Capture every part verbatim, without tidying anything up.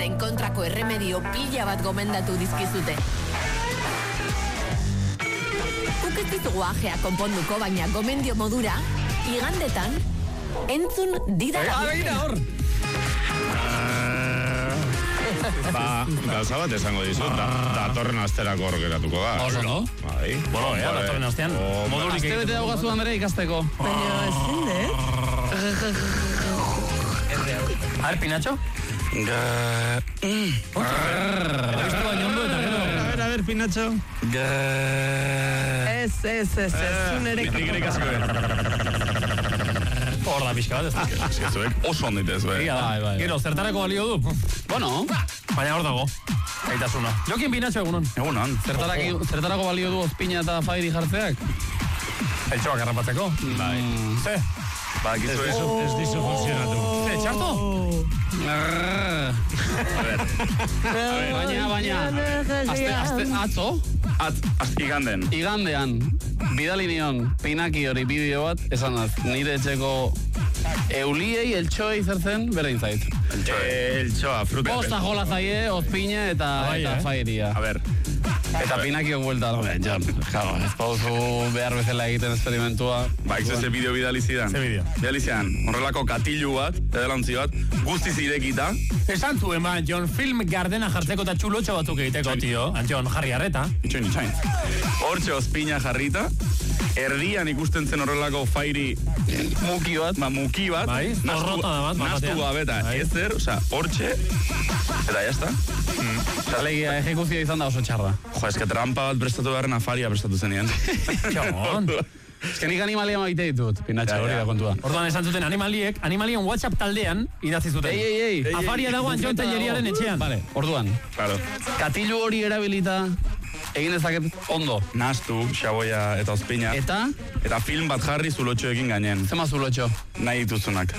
Guajearen kontrako erremedio pila bat gomendatu dizkizute. Guk ez ditu guajea konponduko, baina gomendio modura, igandetan, entzun didara. Ah, begira, hor! Ba, gauza bat esango dizut, da, datorren asterako hor geratuko da. Oso, no? Bai. Bueno, ea, datorren astean. Modurik Aste bete daugazu Andre ikasteko. Baina, ezin, eh? A ver, Pinacho? Ga... Esto baino ondo eta gero. A ver, a ver, Pinacho. Ga... Ez, ez, ez, ez, zunere. Nik ikasiko dut. Hor da pixka bat ez da. Zuek oso onditez, bai. Egia da, gero, zertarako balio du? Bueno, Baina hor dago. Gaitasuna. Jokin Pinacho egunon. Egunon. zertaraki- zertarako balio du ozpina eta fairi jartzeak? Eltxoak errapatzeko. Bai. Ze? Ba, gizu ez. Ez dizu funtzionatu. Ze, txarto? Baina, baina, aste, aste, atzo, At, az, iganden. igandean, bidali nion Pinaki hori bideo bat, esan az, nire etxeko euliei, eltxoei zer zen, berdin zait. Eltsoa, fruta. Posta jola zaie, ozpina eta, Bai, eta eh? fairia. A ver. Eta Pinakiok buelta, no, ben, Jon, jaro, ez pauzu behar bezala egiten esperimentua. Ba, ikzu bideo bidali zidan. Ze bideo? Bidali zidan, horrelako katilu bat, edalontzi bat, guztiz irekita. Esan zuen, ba, Jon, film gardena jartzeko eta txulotxo batzuk egiteko, tio. Antion, jarri arreta. Itxoin, itxoin. Hortxe ospina jarrita, erdian ikusten zen horrelako fairi Muki bat. ba, muki bat, Bai, zorrota da bat, bat nastu batean. gabe eta Bai. ezer, osea, hortxe, eta jazta. Alegia, ejekuzia izan da oso txarra. Jo, eske trampa bat prestatu beharren afaria prestatu zenien. Jon. Ez que nik animalia maite ditut, Pinatxo, Ja, hori ja. da kontua. Orduan esan zuten animaliek, animalien WhatsApp taldean idatzi zuten. Ei, ei, ei. Afaria dago Antion Telleriaren etxean. Vale, orduan. Claro. Katilu hori erabilita egin dezaket ondo. Nastu, xaboia eta ospina. Eta, Eta film bat jarri zulotxoekin gainen. zema zulotxo. Nahi dituzunak.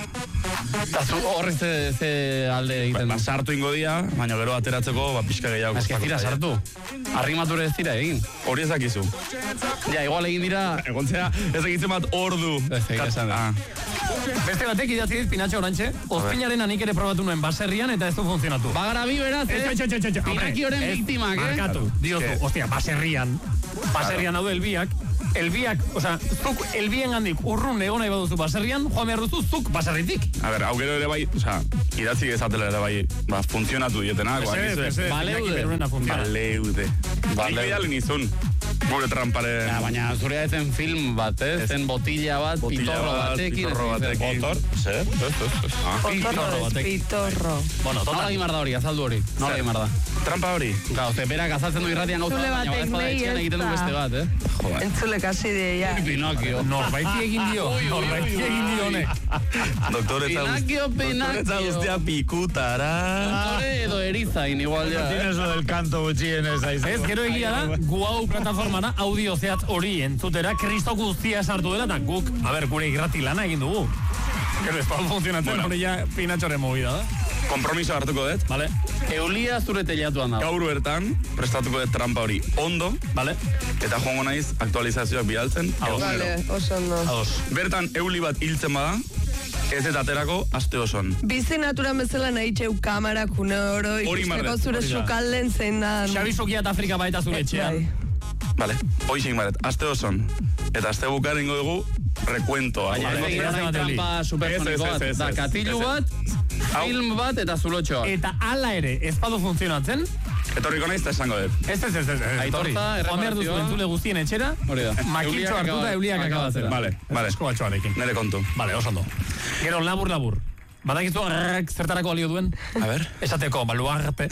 Eta zu horri ze, ze alde Ba, egiten ba, du. sartu ingo dia, baina gero ateratzeko ba, pixka gehiago. Ez que kostako zira zaie. sartu. Arrimature ez dira egin. Hori ezakizu. Ja, igual egin dira... Egontzea, ez egitzen bat ordu. Ez egin Kat- esan da. Ah, Beste batek idatzi dit Pinatxo orantxe, ozpinaren anik ere probatu nuen baserrian eta ez du funtzionatu. Bagara bi beraz, Ez, eh? ez, ez, ez, ez, hombre, Pinakioren ez, biktimak, eh? Markatu, diozu, Que- ostia, baserrian. Baserrian daude elbiak. Elbiak, osea, zuk elbien gandik urrun egon nahi baduzu baserrian, joan behar duzu zuk baserritik. a ber, hau gero ere bai, osea, idatzi gezatela ere bai, ba, funtzionatu dietenak. ba, Mesedez, gizue- mesedez, Baleude. Pinaki berurena funtziona. Baleude. Nik bidali nizun, gure tramparen... Ja, baina zurea ezen film bat, eh? Zen botilla bat, Botilla pitorro bat, batekin. pitorro ez dakit zer. batekin. Zer? Ez, ez, ez. Ah. Pitorro batek. Pitorro. Bueno, Nola total. egin behar da hori, azaldu hori. Nola egin behar da. Trampa hori? Gau, ze berak azaltzen du irratian gauza, Zule baina batek ez bada nahi etxean ez egiten du da. beste bat, eh? Joder. Entzulek hasi die, ja. Pinokio. Norbaiti egin dio, norbaiti egin dio honek. Doktoretza Pinakio, Doktoretza Pinakio. guztia pikutara. Doktore edo erizain, igual ja. Tienes lo del canto gutxienez aizu. Ez, gero egia da, gu hau plataformara audio zehatz hori entzutera, kristo guztia sartu dela, eta guk, a ber, gure irrati lana egin dugu. Gero ez da funtzionatzen, Bueno. hori ja Pinatxoren movida da. Kompromiso hartuko dut. Vale, Eulia zure telatuan dago. Gaur bertan, prestatuko dut trampa hori ondo, vale, eta joango naiz aktualizazioak bidaltzen. Ados. Vale, oso ondo. ados. Bertan euli bat hiltzen bada, ez eta aterako aste oson. Bizi naturan bezala nahi txeu kamarak une oro Hori ikusteko marret, zure hori da. sukalden zein da. Xabi Sokiat Afrika baita zure etxean. Vale, hoixik maret, aste oson. Eta aste bukaren ingo dugu, rekuentoa. Baina ez Vale, egin vale, nahi vale, trampa Ez, supersoniko ez, bat. ez, ez, Da, ez, katilu ez, ez. bat, Hau. film bat eta zulotxoa. Eta hala ere, ez badu funtzionatzen, Etorriko naiz eta esango dut. ez ez ez ez, ez, Aitortza, etorri. Joan behar duzu erreparazioa. entzule guztien etxera, Hori da. makintxo Euliak hartuta akaba- euliak akabatzera. Vale, vale. Esko batxoarekin. Nere kontu. Vale, oso ondo. Gero, labur, labur. Badakizu rrrk zertarako balio duen? A ber. Esateko, baluarte.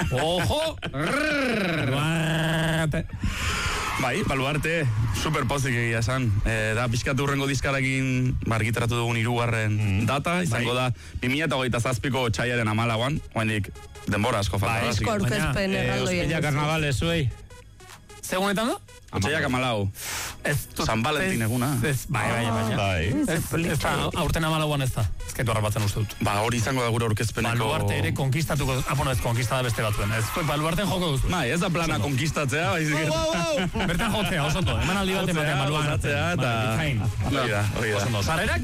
Ojo! Baluarte. Bai, baluarte, super pozik egia esan. E, da, pixkatu hurrengo diskarakin argitaratu dugun hirugarren data, izango Bai. da bi mila hogeita zazpiko txaiaren hamalauan, oaindik denbora asko falta. Bai, da, Esko así que- aurkezpen Eh, erraldoien. Ospilla karnavales, zuei. Segunetan da? Otsaiak hamalau. Ez, San Valentin eguna. Ez, bai, bai, bai. Bai. Ez, ez da, aurten amalauan ez da. Ez kaitu harrapatzen uste dut. Ba, hori izango da gure aurkezpeneko... Baluarte ere konkistatuko, apono ez konkistada beste batzuen. Ez, zuek baluarten joko duzu. Bai, ez da plana konkistatzea, baizik. Bertan jotzea, oso ondo. Eman aldi bat ematea Jotzea, baluarte. gozatzea, eta- Bikain. Hori da, hori da. Oso ondo. Sarrerak?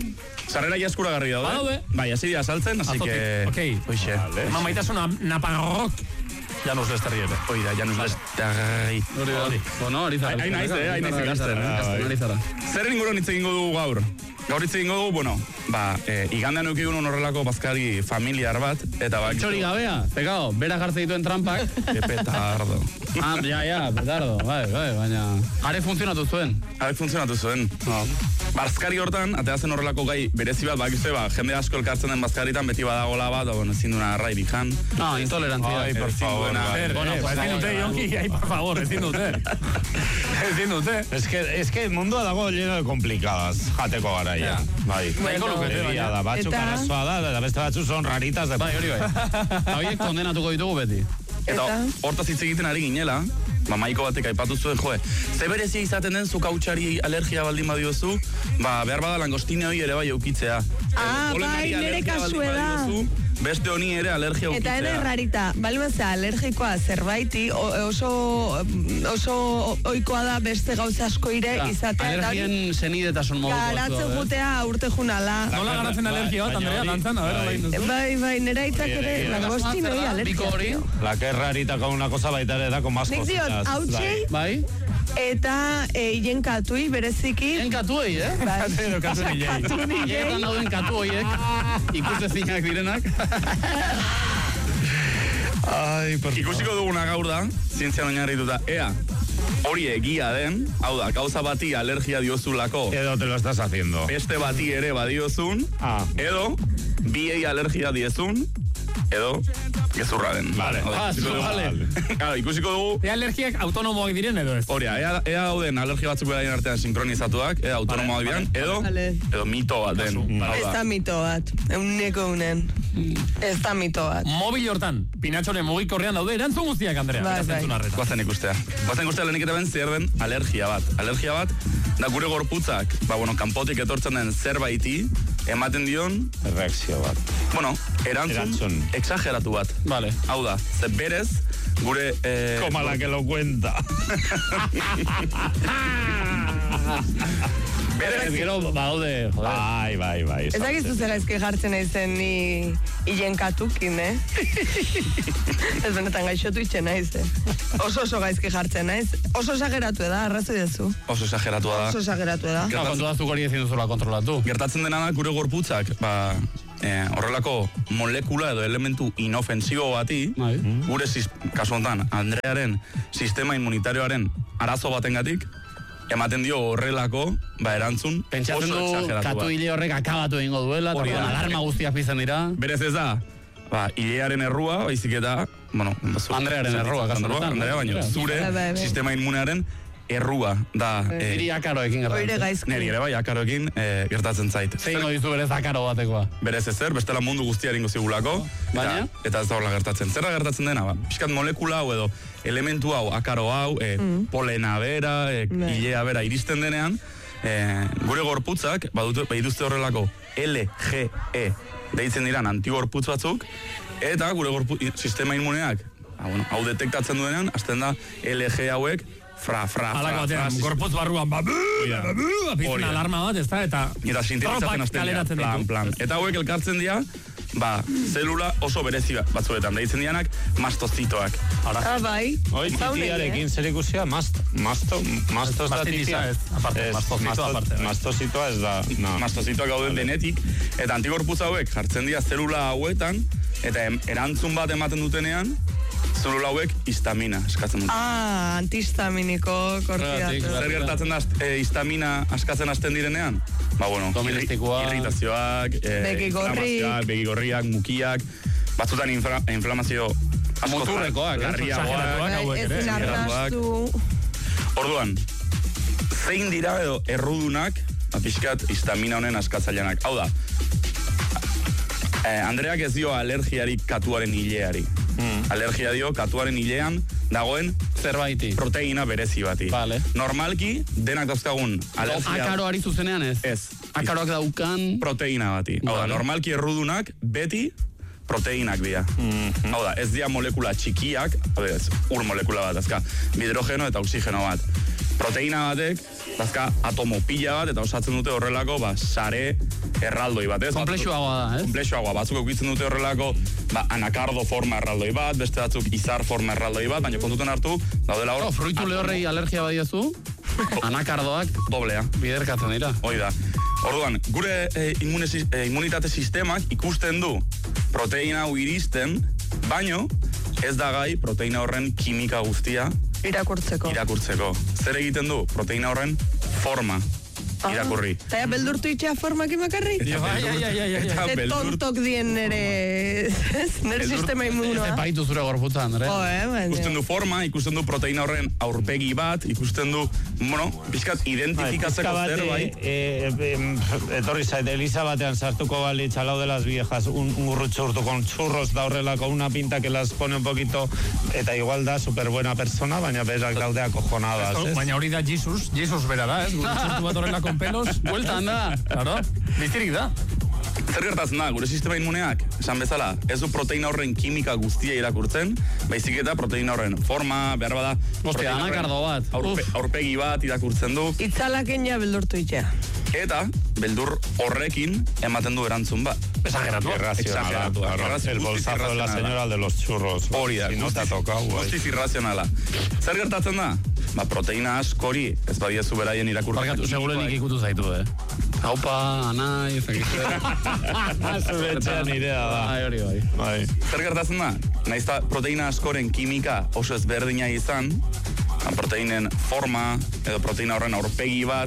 Sarrera jaskuragarri daude. Badaude. Bai, hasi dira saltzen, así que... Okei. Hoxe. Mamaitasuna Naparrok. Janus Lesterri ere. Hoi da, Janus Lesterri. Hori da. Bueno, hori zara. Hain naiz, eh, hain naiz ikasten. Hori zara. Zer inguruan hitz egingo dugu gaur? Gaur hitz egingo dugu, bueno, ba, eh, igandean eukigun horrelako bazkari familiar bat, eta bak... Txori gabea, pekao, bera jartze dituen trampak. Que petardo. Ah, ja, ja, petardo, bai, bai, baina... Are funtzionatu zuen. Habe funtzionatu zuen. No. Bazkari hortan, atea zen horrelako gai berezi bat, bakizue, ba, jende asko elkartzen den bazkaritan beti badagola bat, bueno, ezin duna arrai bijan. No, intolerantzia. Ai, por favor. Bueno, pues ezin dute, Jonki, ai, por favor, ezin dute. Ezin dute. Es que, es que mundua dago lleno de complicadas, jateko garaia. Bai. Nahiko lukete, Egia da, batzuk Eta- arazoa da, eta beste batzuk son raritas de... Bai, hori bai. Horiek kondenatuko ditugu beti. Eta Eta? hortaz hitz egiten ari ginela, ba, maiko batek aipatu zuen, joe, ze berezia izaten den zu kautxari alergia baldin badiozu, ba, behar bada langostine hori ere bai eukitzea. Ah, Edo polenari bai, nire alergia baldin kasue da. badiozu, beste honi ere alergia Eta ere eukitzea. rarita, balmazea alergikoa zerbaiti, o- oso, oso oikoa da beste gauza asko ire izatea. eta hori Alergien senidetasun modu. Garatzen jutea urte junala. Nola garatzen alergia bat, Andrea, dantzan, a ver, Bai. bai, duzu. Bai, bai, nera itzak ere, langostin hori Biko alergia. hori, La que es rarita con una cosa baita ere da con más Nik cositas. diot, hautxei bai? eta e, hien katui bereziki. En katuei, eh? Bai. Edo katu nilei. Katu nilei. Hietan dauden katu horiek, ikusezinak direnak. Ai, por Ikusiko duguna gaur da, zientzian oinarrituta, ea, hori egia den, hau da, gauza bati alergia diozulako, Edo te lo estás haciendo. beste bati ere badiozun, Ah. edo, biei alergia diezun, edo, gezurra den. Vale. Hau da, Ah, ikusiko dugu. vale. Claro, ikusiko dugu, E alergiak autonomoak diren edo ez? Horia, ea, ea dauden alergia batzuk beraien artean sinkronizatuak, ea autonomoak diren, edo, Vale. edo mito bat den. Hau Ez da. da mito bat, euneko unen. Ez da mito bat. Mobil hortan, pinatxoren mugikorrean daude, erantzun guztiak, Andrea. Bai, Beraz, bai. entzun arreta. Guazen ikustea. Guazen ikustea lehenik eta ben zer den alergia bat. Alergia bat, da gure gorputzak, ba, bueno, kanpotik etortzen den zerbaiti, ematen dion, Reakzio bat. bueno, erantzun, Erantzun. exageratu bat. Vale. Hau da, ze berez, gure... Eh, Como la que lo cuenta. berez, Ez gero, baude, joder. Bai, bai, bai. Ez dakizu zer gaizki jartzen naizen ni hien katukin, eh? Ez benetan gaixotu itxen naiz, eh? Oso oso gaizki jartzen naiz. Oso esageratu da, arrazoi dezu. oso exageratua da. Oso esageratu da. No, kontudazuk hori ezin duzula kontrolatu. Gertatzen dena da gure gorputzak, ba, eh, horrelako molekula edo elementu inofensibo bati, Bai. gure, sis- kasu honetan, Andrearen sistema immunitarioaren arazo batengatik, ematen dio horrelako, ba, erantzun Pentsatzen oso du, exageratu katu bat. hile horrek akabatu egingo duela, eta Hori da. orduan alarma guztiak pizten dira. Berez ez da, ba, hilearen errua, baizik eta, bueno, bazu- Andrearen errua, kasu Andrea, honetan. Andrea, baino, Bai, zure bai, bai. sistema inmunearen errua da, eh, Iri akaroekin Oire gertatzen. gaizki. neri ere bai, akaroekin eh, gertatzen zait. Zein dizu berez akaro batekoa. Berez ezer, bestela mundu guztia egingo zigulako, Baina? eta, eta ez da horrela gertatzen. Zerra gertatzen dena, ba, pixkat molekula hau edo elementu hau, akaro hau, e, polena bera, e, Bai. hilea bera iristen denean, e, gure gorputzak, badute, badituzte horrelako L G E, deitzen diran antigorputz batzuk, eta gure gorpu, i- sistema inmuneak, ba, bueno, hau detektatzen duenean, hasten da L G hauek, fra, fra, fra, Alako fra, batean, gorputz barruan, babu, babu, apizten Hori da. alarma bat, ez da, eta eta sintetizatzen tropak hasten dira, kaleratzen plan, ditu. plan. Eta hauek elkartzen dira, ba, zelula oso berezi bat- batzuetan, deitzen dianak mastozitoak. Ah, bai. Hoi, Zaunei, titiarekin eh? zer ikusia, masto, masto, masto ez da Mastitiza titia. ez, aparte, mastozitoa aparte, bai. Mastozitoa ez da, no. Mastozitoak gauden denetik, eta antigorputz hauek jartzen dira zelula hauetan, eta em- erantzun bat ematen dutenean, zelula hauek histamina eskatzen dute. Ah, antihistaminiko Horregatik, kortidatu. Zer gertatzen da e, histamina askatzen hasten direnean? Ba, bueno, Dominestikoa. irri- irritazioak, e, Begi gorri. inflamazioak, begi gorriak, mukiak, batzutan infra, inflamazio asko Muturrekoak, eh? garriagoak. Exageratuak hauek ere. Ezin arnastu. Orduan, zein dira edo errudunak, ba, pixkat histamina honen askatzaileanak. Hau da, eh, Andreak ez dio alergiarik katuaren hileari. Mm. Alergia dio katuaren hilean dagoen Zerbaiti. proteina berezi bati. Vale. Normalki, denak dauzkagun alergia... Akaroari zuzenean ez? Ez. Akaroak daukan... Proteina bati. Hau da, Vale. normalki errudunak beti proteinak dira. Hau da, ez dira molekula txikiak, hau da, ez, ur molekula bat, azka, hidrogeno eta oxigeno bat. proteina batek, dazka atomo pila bat, eta osatzen dute horrelako, ba, sare erraldoi bat, ez? Komplexuagoa da, ez? Komplexuagoa, batzuk eukitzen dute horrelako, ba, anakardo forma erraldoi bat, beste batzuk izar forma erraldoi bat, baina kontuten hartu, daudela hor... Oh, fruitu lehorrei alergia badiozu, anakardoak doblea. biderkatzen dira. Hoi da. Orduan, gure e, immune, e, immunitate sistemak ikusten du proteina hau iristen, baino ez da gai proteina horren kimika guztia Irakurtzeko. irakurtzeko. Zer egiten du proteina horren forma irakurri. Eta ja, beldurtu itxea formak imakarri? Ai, ai, ai, ai, ai. Eta Ze beldur- tontok dien nere... Nere sistema Ez immunoa. epaitu zure gorputza, Andre. Jo, eh, baina. Ikusten du forma, ikusten du proteina horren aurpegi bat, ikusten du, bueno, pixkat identifikatzeko zerbait. Eh, eh, etorri zait, Elisa batean sartuko balitz al lado de las viejas, un, un gurrutxurtu con churros da horrelako, una pinta que las pone un poquito, eta igual da super buena persona, baina berak daude acojonadas, ez? Baina hori da Jesus, Jesus bera da, ez? Gurutxurtu bat horrelako pelos. Bueltan da. Claro, biztirik da. Zer gertatzen da, gure sistema immuneak, esan bezala, ez du proteina horren kimika guztia irakurtzen, baizik eta proteina horren forma, behar bada... Ostia, proteina horren anakardo bat. Aurpe, aurpegi bat irakurtzen du, Itzalaken ja beldurtu itxea. eta beldur horrekin ematen du erantzun bat. Exageratu. Irracional, Exageratu, claro, irrazio- el guztiz bolsazo de la irrazionala. señora de los churros. Hori da, Si no te ha guztiz- tocado, guai. guztiz irrazionala. Zer gertatzen da? Ba, proteina askori ez badiezu beraien irakurtzen. Barkatu, segurenik ikutu zaitu, eh? Haupa, anai, ezakizte. Zure etxean idea da. Ai, hori bai. Bai. Zer gertatzen da? Naiz eta proteina askoren kimika oso ezberdina izan, ba, proteinen forma edo proteina horren aurpegi bat,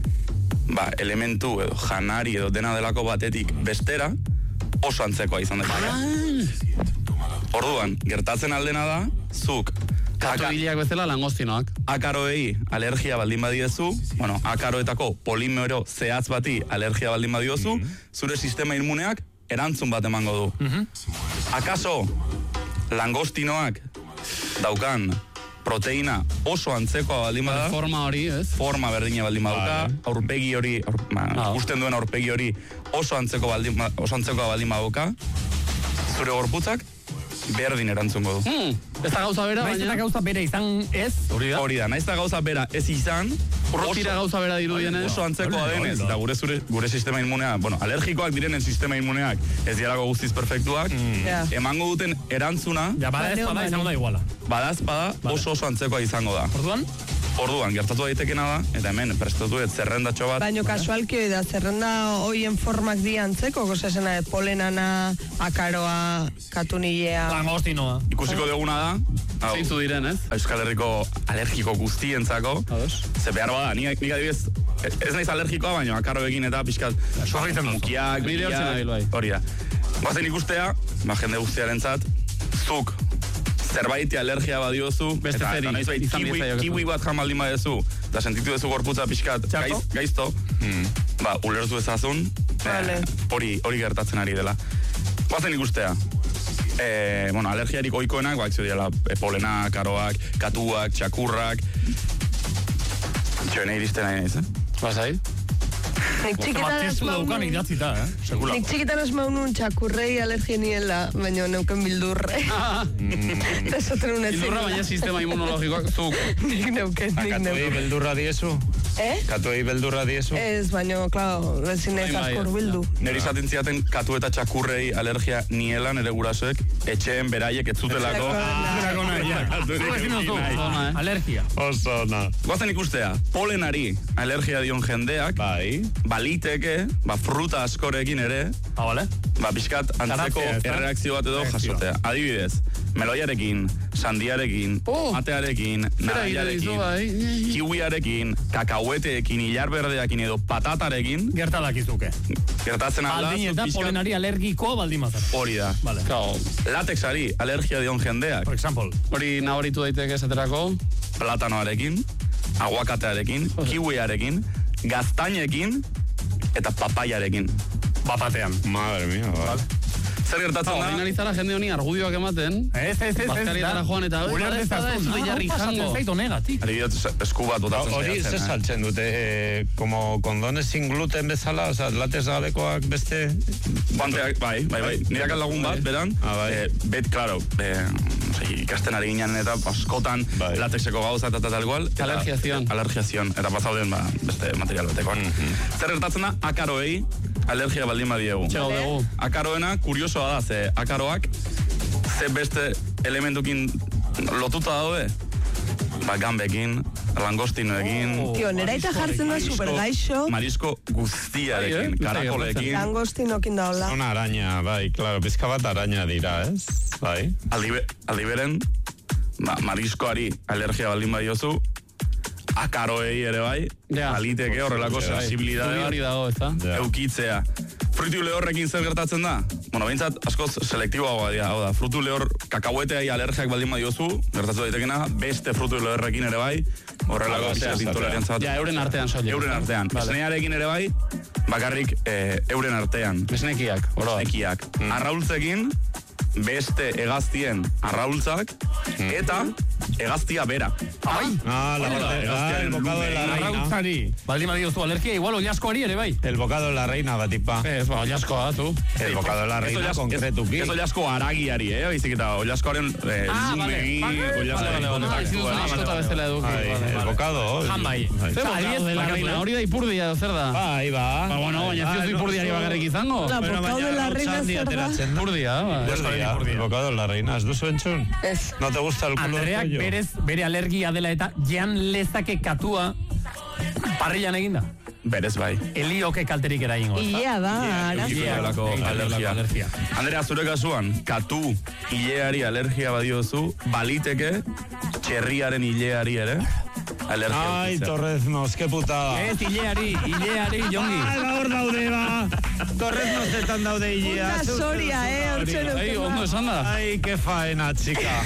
ba, elementu edo janari edo dena delako batetik bestera, oso antzekoa izan daiteke. Orduan, gertatzen aldena da, zuk Katu hilak bezala langostinoak. akaroei alergia baldin badiezu, bueno, akaroetako polimero zehatz bati alergia baldin badiozu, zure sistema immuneak erantzun bat emango du. Akaso langostinoak daukan proteina oso antzekoa baldin bada, Forma hori, ez? forma berdina baldin baduka, Vale. aurpegi hori, aur, ma, Ah. ikusten duen aurpegi hori oso antzeko baldin, ba- oso antzekoa baldin baduka, zure gorputzak berdin erantzungo du. Hmm, ez da gauza bera, Naiz eta baina... gauza bere izan ez, hori da. Hori da, naiz eta gauza bera ez izan, Urrutira gauza bera dirudienez. oso antzekoa Hola, denez, hola. eta gure, zure, gure sistema immunea, bueno, alergikoak direnen sistema immuneak, ez dialako guztiz perfektuak, Ja. emango duten erantzuna, Ja, bada ez Bale, bada bale. izango da iguala. badaz bada oso oso antzekoa izango da. Orduan, Orduan, gertatu daitekena da, eta hemen, prestatu dut zerrendatxo bat, Baina kasualki hoi da, zerrenda hoien formak di antzeko, gozesena, polenana, akaroa, katunilea. langostinoa. ikusiko duguna da, hau, Zeintzu diren, ez? Euskal Herriko alergiko guztientzako, Ados. ze behar bada, nik, nik adibidez, ez naiz alergikoa, baina akaroekin eta pixkat, Sorritzen duzu. mukiak, Nire hortzen bilak, nabil, bai. hori da. Guazen ikustea, ba, jende guztiarentzat, zuk zerbaiti alergia badiozu, Beste eta, zeri, eta noiz bait, izan kiwi, diezaiokezu. kiwi bat jan baldin badezu, eta sentitu duzu gorputza pixkat Txarto? gaiz, gaizto, ba, ulertu ezazun, Vale. eh, hori hori gertatzen ari dela. Guazen ikustea, eh, bueno, alergiarik oikoenak, bak, ziodiala, e, polenak, karoak, katuak, txakurrak, txoene iristen nahi naiz, eh? Basai? Nik txikitan Bat testu asmau daukan nun- idatzita, eh? Sekula. Nik txikitan asmau nun txakurrei alergia niela, baina neuken bildurre. Eta esaten un ezin. Ildurra baina sistema immunologikoak zuk. Nik neuken, nik Katuei neuken. beldurra diezu? Eh? Katuei beldurra diezu? Ez, baina, klaro, ezin naiz Bai, bai, askor bildu. Neri izaten ziaten katu eta txakurrei alergia niela nere gurasoek, etxeen beraiek ez zutelako. Zerako nahi, ja. Katurik Zu ezin duzu. nahi. Zona, eh? Alergia. Oso, na. Goazen ikustea, polenari alergia dion jendeak, Bai. baliteke, ba, fruta askorekin ere, Ah, bale? ba, pixkat antzeko Garatzea, ezta? erreakzio bat edo Erreakzioa. jasotea. Adibidez, meloiarekin, sandiarekin, Oh! matearekin, Zera egiten dizu, bai. kiwiarekin, kakahueteekin, ilarberdeakin edo patatarekin, Gerta dakizuke. gertatzen alda, Baldin eta pixkat- polenari alergikoa baldin bazar. hori da. Vale. Kao, Latexari alergia dion jendeak, For example. hori nabaritu daiteke esaterako. platanoarekin, aguakatearekin, kiwiarekin, gaztainekin eta papaiarekin. Bapatean. Madre mía, vale. Zer gertatzen Kao, da? baina izara jende honi argudioak ematen. Ez, ez, ez, ez. Bazkarietara joan eta, "Oi, Uler bada ez bada, ez dezazun. dut Ah, jarri hau pasatzen jango." zait honegatik. Adibidez, esku bat botatzen Hori ze saiatzen, eh? saltzen dute, eh, como kondones sin gluten bezala, oza, latex gabekoak beste... Guanteak, bai, bai, bai. Nirak lagun bat, beran, Ah, bai. eh, bet, claro, eh, ikasten ari ginen eta askotan Bai. latexeko gauza eta tal cual. eta- Alergiazion. Alergiazion, eta pasauden ba, beste material batekoak. Zer gertatzen da, akaroei alergia baldin badiegu. Txego dugu. Akaroena, kuriosoa da, ze akaroak ze beste elementukin lotuta daude. Ba, gambekin, langostinoekin, Oh. Tio, nera eta jartzen da super gaixo, marisko guztiarekin, Bai, eh? karakolekin. langostinokin da hola. Una araña, bai, claro, pizka bat araña dira, ez? Bai. Aldibe, aldiberen, ba, mariskoari alergia baldin badiozu, akaroei ere bai, Ja. aliteke horrelako Ja. sensibilidade Zuri bat hori dago, ez da? Ja. eukitzea. Fruitu lehorrekin zer gertatzen da? Bueno, behintzat askoz selektiboagoa dira, hau da, frutu lehor kakaueteai alergiak baldin badiozu, gertatu daitekena, beste frutu lehorrekin ere bai, horrelako Bai, zera bai, intolerantza bat. Ja, euren artean soilik. Euren artean. Vale. Esnearekin ere bai, bakarrik eh, euren artean. Esnekiak, oro. Ekiak. Arraultzekin, beste hegaztien arraultzak, eta hegaztia bera. Ai, Ah, la, Hola, ah, el hostia, bocado de la reina. arrautzari. Baldin badiozu alergia, igual oilaskoari ere bai. El bocado de la reina, batipa. Ez, ba, oiaskoa, tu. El bocado de la reina, Ez oilas- konkretuki. Ez oilasko aragiari, eh? Baizik eta oilaskoaren eh, Ah, vale. zumegi, Vale, oilaskoaren vale, vale, kontaktua. vale. Ez duzun vale, askota vale, bezala eduki. Ai, Vale, el vale. bocado. Jan bai. Bai. Zer bocado de la reina, hori da ipurdia edo zer da? Bai, ba. Ba, bueno, baina ez Bai, duzu ipurdiari no, bakarrik izango. La Pero bocado de baina la reina gauzan zer da? ateratzen da. Ipurdia, ba. Ipurdia, el bocado de la reina, ez duzu entzun? Ez. No te gusta el culo de Andreak pollo? berez, bere alergia dela eta jan lezake katua parrillan eginda. Berez bai. Elioke kalterik eraingo. Ilea da, ara. Eukiko Ilea, delako egiten delako alergia. alergia. Andrea, zure kasuan, katu ileari alergia badiozu, baliteke txerriaren ileari ere alergia Ai, eukitzea. torreznos, qué putada. Ez, ileari, ileari, jongi. Ai, gaur daude, ba. Torreznosetan daude hilea. Una soria, eh, hortzen Ai, eukena. ondo esan da. Ai, qué faena, chica.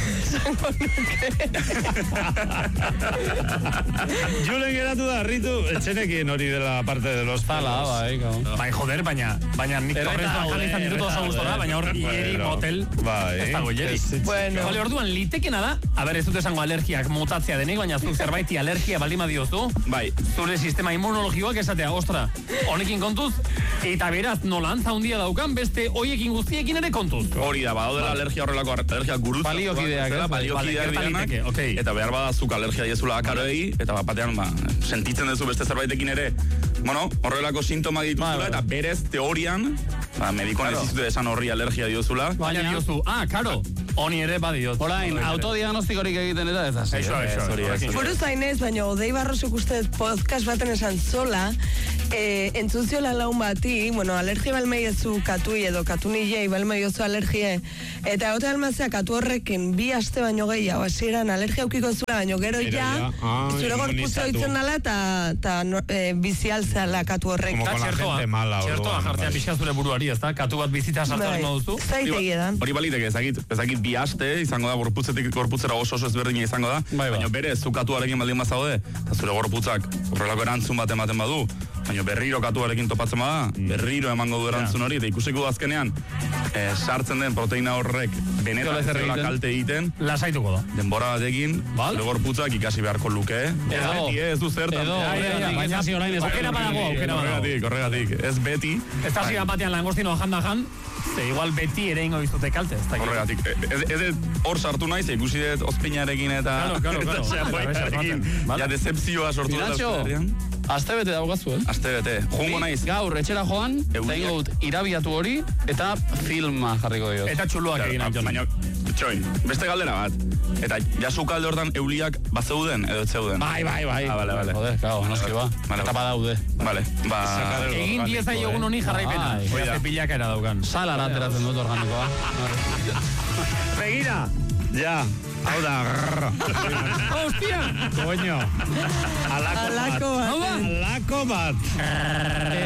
Julen geratu da, Ritu, etxenekin hori dela parte de los Zala, pelos. bai, gau. Bai, joder, baina, baina nik Erreta torrez daude, bajan izan ditutu oso erreta gustora, daude. baina hor ileri Bueno, motel, bai. ez dago ileri. Ez, ez, Bueno. Bale, orduan, litekena da, a ber, ez dut esango alergiak mutatzea denik, baina zuk zerbaiti alergia baldin badiozu, Bai, zure sistema immunologikoak esatea, ostra, honekin kontuz, eta beraz, nola antza handia daukan, beste hoiekin guztiekin ere kontuz. hori da, badaudela alergia horrelako alergia gurutza. Baliokideak, ez? baliokideak Vale, gerta direnak, liteke, okei. eta behar badazuk alergia diezula akaroei, eta bat batean, ba, sentitzen duzu beste zerbaitekin ere, bueno, horrelako sintomak dituzula, Bai, bai. eta berez teorian, ba, medikoan ez dizute esan horri alergia diozula. Baina Baina- diozu, ah, karo, honi ere badiot. Orain, autodiagnostikorik egiten eta ez hasi. Eixo, Ez, eixo, hori, ez, horrekin. hori. Buruz zainez, baina Odei Barrosuk uste dut podcast baten esan zola, eh, entzun ziola laun bati, bueno, alergia balmei ezu katui edo katunilei balmei oso alergie, eta egote almazea katu horrekin bi aste baino gehiago, hasieran alergia eukiko zula, baino gero Gero ja, ja, ah, zure gorputza immunizatu. oitzen dala, eta ta, no, eh, bizi altzala katu horrek. Como Da, con la txertoa, gente mala, txertoa orduan, jartzea bai. pixka zure buruari, ez da? Katu bat bizitza sartzen duzu. zaitegi edan. Hori baliteke, ezakit, ezakit bi aste izango da, gorputzetik gorputzera oso oso ezberdina izango da, Bai, ba. baina bere zukatuarekin baldin bazaude, eta zure gorputzak horrelako erantzun bat ematen badu, baina berriro katuarekin topatzen bada, berriro emango du erantzun hori, eta ikusiko du azkenean, eh, sartzen den proteina horrek benetan Zola ez zer dela egiten. kalte egiten, Lasaituko da. denbora batekin, Bal? zure gorputzak ikasi beharko luke, Edo. beti, eh, ez du zertan. Edo, Ja, ja, ja, horregatik, baina- ez hasi orain ez aukera badago, aukera badago. Horregatik, horregatik, ez beti, Ez da ziga batean langostino jan da jan, ze igual beti ere ingo bizute kalte, ez da. horregatik. Ez, ez dut hor sartu naiz, ikusi dut ospinarekin eta... Claro, claro, claro. eta xapoiarekin. Vale. Ja, decepzioa sortu dut Pinatxo, Euskal aste bete daukazu, eh? Aste bete, jungo naiz. Gaur, etxera joan, eta Euriak. ingo dut irabiatu hori, eta filma jarriko diot. Eta txuluak egin Claro, antion. baina, txoin, beste galdera bat. Eta jasuka alde hortan euliak bazeuden edo ez zeuden. Bai, bai, bai. Ah, bale, bale. Joder, claro, noski ba. Vale. Eta badaude. Vale, ba... Sacar el Egin orgánico, dieza eh. jogun honi jarraipena. Bai. Bai, ze pilaka era daukan. Salara ateratzen dut organikoa. Begira, ja, hau da, grrr. Hostia! Coño. Alako bat. Alako bat. Hau da? Alako bat.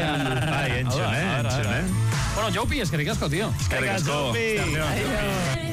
Bai, entzun, eh, entzun, eh. Bueno, Jopi, eskerrik asko, tío. Eskerrik asko. Jopi.